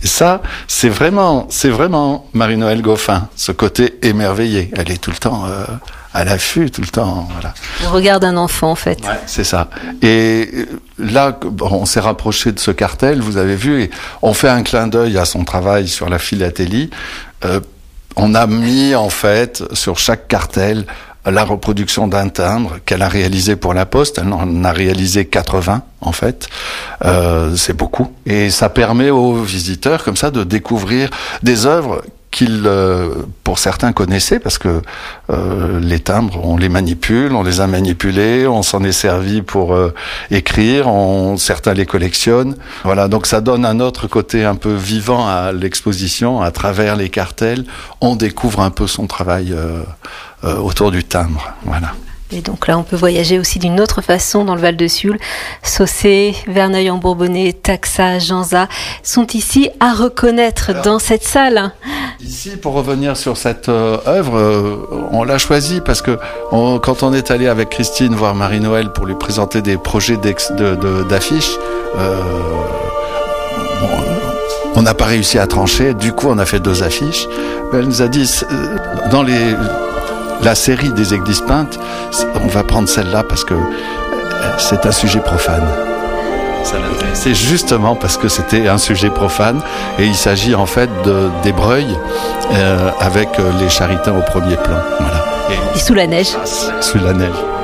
Et ça, c'est vraiment Marie-Noël Goffin, ce côté émerveillé. Elle est tout le temps à l'affût, tout le temps. Voilà. Le regard d'un enfant, en fait. Ouais, c'est ça. Et là, on s'est rapproché de ce cartel, vous avez vu, et on fait un clin d'œil à son travail sur la philatélie. On a mis, en fait, sur chaque cartel, la reproduction d'un timbre qu'elle a réalisé pour la Poste. Elle en a réalisé 80, en fait. C'est beaucoup. Et ça permet aux visiteurs, comme ça, de découvrir des œuvres qu'ils, pour certains, connaissaient, parce que les timbres, on les manipule, on les a manipulés, on s'en est servi pour écrire, certains les collectionnent. Voilà, donc ça donne un autre côté un peu vivant à l'exposition, à travers les cartels. On découvre un peu son travail autour du timbre, voilà. Et donc là, on peut voyager aussi d'une autre façon dans le Val de Sioule. Saussé, Verneuil-en-Bourbonnais, Taxa, Janzat sont ici à reconnaître dans cette salle. Ici, pour revenir sur cette œuvre, on l'a choisie parce que quand on est allé avec Christine voir Marie-Noël pour lui présenter des projets d'affiches, on n'a pas réussi à trancher. Du coup, on a fait 2 affiches. Elle nous a dit, dans la série des églises peintes, on va prendre celle-là parce que c'est un sujet profane. C'est justement parce que c'était un sujet profane et il s'agit en fait des Breuils avec les Charitins au premier plan. Voilà. Et sous la neige. Sous la neige.